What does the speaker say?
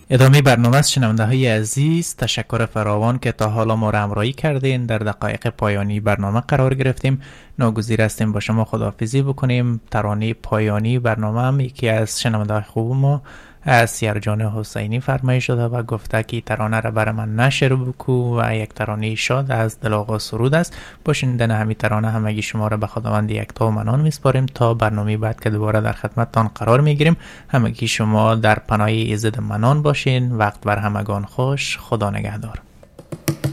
ادامه برنامه است. شنونده های عزیز، تشکر فراوان که تا حالا ما را همراهی کردین. در دقایق پایانی برنامه قرار گرفتیم. ناگزیر هستیم با شما خداحافظی بکنیم. ترانه پایانی برنامه هم یکی از شنونده های خوب ما از سیرجان حسینی فرمایش شده و گفته که ترانه را برای من نشر بکو و یک ترانه شاد از دل آقا سرود است. با شنیدن همین ترانه همگی شما را به خداوند یکتا و منان میسپاریم تا برنامه بعد که دوباره در خدمتتان قرار میگیریم. همگی شما در پناه ایزد منان باشین. وقت بر همگان خوش. خدا نگهدار.